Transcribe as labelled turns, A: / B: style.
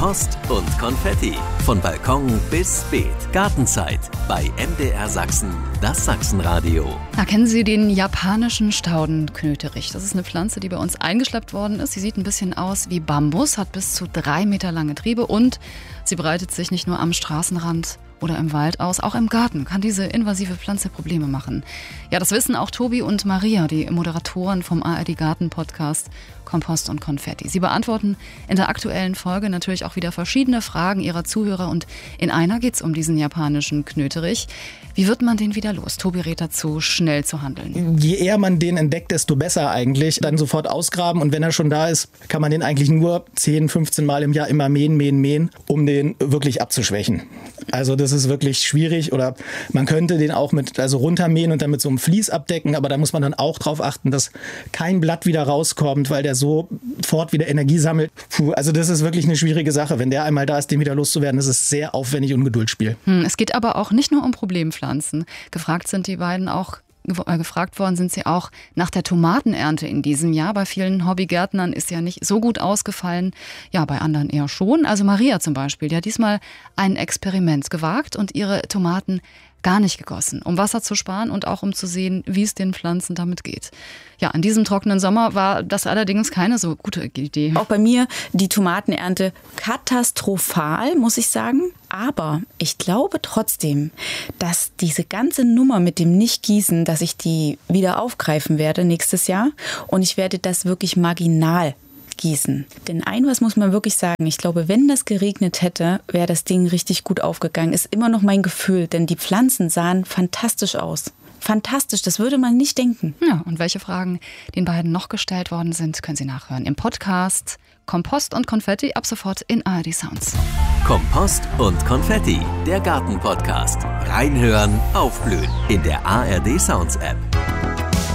A: Kompost und Konfetti. Von Balkon bis Beet. Gartenzeit bei MDR Sachsen, das Sachsenradio.
B: Na, kennen Sie den japanischen Staudenknöterich? Das ist eine Pflanze, die bei uns eingeschleppt worden ist. Sie sieht ein bisschen aus wie Bambus, hat bis zu 3 Meter lange Triebe und sie breitet sich nicht nur am Straßenrand oder im Wald aus, auch im Garten kann diese invasive Pflanze Probleme machen. Ja, das wissen auch Tobi und Maria, die Moderatoren vom ARD Garten Podcast Kompost und Konfetti. Sie beantworten in der aktuellen Folge natürlich auch wieder verschiedene Fragen ihrer Zuhörer und in einer geht es um diesen japanischen Knöterich. Wie wird man den wieder los? Tobi rät dazu, schnell zu handeln.
C: Je eher man den entdeckt, desto besser eigentlich. Dann sofort ausgraben und wenn er schon da ist, kann man den eigentlich nur 10, 15 Mal im Jahr immer mähen, um den wirklich abzuschwächen. Also das ist wirklich schwierig oder man könnte den auch runtermähen und dann mit so einem Vlies abdecken, aber da muss man dann auch drauf achten, dass kein Blatt wieder rauskommt, weil der sofort wieder Energie sammelt. Also das ist wirklich eine schwierige Sache. Wenn der einmal da ist, den wieder loszuwerden, das ist sehr aufwendig und Geduldsspiel.
B: Es geht aber auch nicht nur um Problempflanzen. Gefragt worden sind sie auch nach der Tomatenernte in diesem Jahr. Bei vielen Hobbygärtnern ist ja nicht so gut ausgefallen. Ja, bei anderen eher schon. Also Maria zum Beispiel, die hat diesmal ein Experiment gewagt und ihre Tomaten gar nicht gegossen, um Wasser zu sparen und auch um zu sehen, wie es den Pflanzen damit geht. Ja, an diesem trockenen Sommer war das allerdings keine so gute Idee.
D: Auch bei mir die Tomatenernte katastrophal, muss ich sagen. Aber ich glaube trotzdem, dass diese ganze Nummer mit dem Nicht-Gießen, dass ich die wieder aufgreifen werde nächstes Jahr. Und ich werde das wirklich marginal gießen. Denn was muss man wirklich sagen, ich glaube, wenn das geregnet hätte, wäre das Ding richtig gut aufgegangen. Ist immer noch mein Gefühl, denn die Pflanzen sahen fantastisch aus. Fantastisch, das würde man nicht denken.
B: Ja, und welche Fragen den beiden noch gestellt worden sind, können Sie nachhören im Podcast Kompost und Konfetti, ab sofort in ARD Sounds.
A: Kompost und Konfetti, der Garten-Podcast. Reinhören, aufblühen in der ARD Sounds App.